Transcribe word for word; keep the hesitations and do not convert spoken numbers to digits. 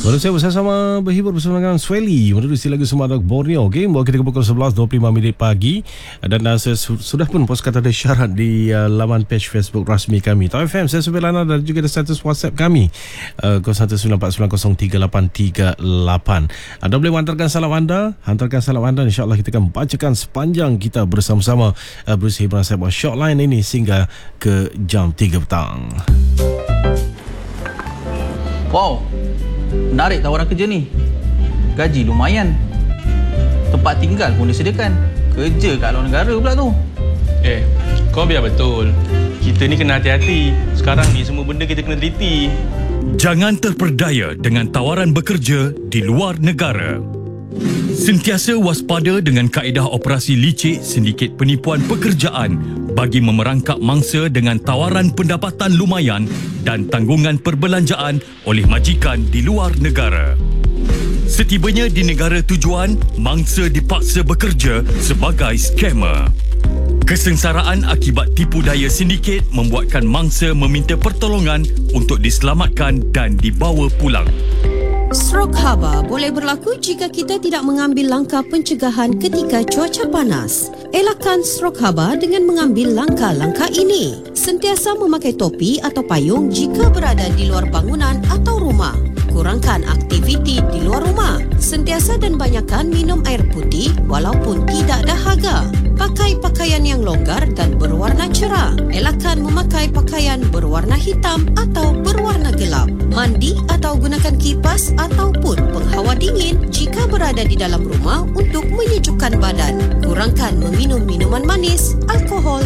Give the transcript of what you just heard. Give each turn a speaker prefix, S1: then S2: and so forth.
S1: Baru saya bersama berhibur bersama dengan Swelly menerusi lagu Semangat Borneo. Okay, bawa kita ke pukul sebelas dua puluh lima minit pagi. Dan uh, saya su- sudah pun post kata ada syarat di uh, laman page Facebook rasmi kami Top F M. Saya Subir Lana dan juga ada status WhatsApp kami uh, kosong satu sembilan empat sembilan kosong tiga lapan tiga lapan. Anda boleh hantarkan salam anda. Hantarkan salam anda. InsyaAllah kita akan bacakan sepanjang kita bersama-sama uh, berusaha bersama Shortline ini sehingga ke jam tiga petang.
S2: Wow, menarik tawaran kerja ni. Gaji lumayan. Tempat tinggal pun disediakan. Kerja kat luar negara pula tu.
S3: Eh, kau biar betul. Kita ni kena hati-hati. Sekarang ni semua benda kita kena teliti.
S4: Jangan terperdaya dengan tawaran bekerja di luar negara. Sentiasa waspada dengan kaedah operasi licik sindiket penipuan pekerjaan bagi memerangkap mangsa dengan tawaran pendapatan lumayan dan tanggungan perbelanjaan oleh majikan di luar negara. Setibanya di negara tujuan, mangsa dipaksa bekerja sebagai skamer. Kesengsaraan akibat tipu daya sindiket membuatkan mangsa meminta pertolongan untuk diselamatkan dan dibawa pulang.
S5: Stroke haba boleh berlaku jika kita tidak mengambil langkah pencegahan ketika cuaca panas. Elakkan stroke haba dengan mengambil langkah-langkah ini. Sentiasa memakai topi atau payung jika berada di luar bangunan atau rumah. Kurangkan aktiviti di luar rumah. Sentiasa dan banyakkan minum air putih walaupun tidak dahaga. Pakai pakaian yang longgar dan berwarna cerah. Elakkan memakai pakaian berwarna hitam atau berwarna gelap. Mandi atau gunakan kipas ataupun penghawa dingin jika berada di dalam rumah untuk menyejukkan badan. Kurangkan meminum minuman manis, alkohol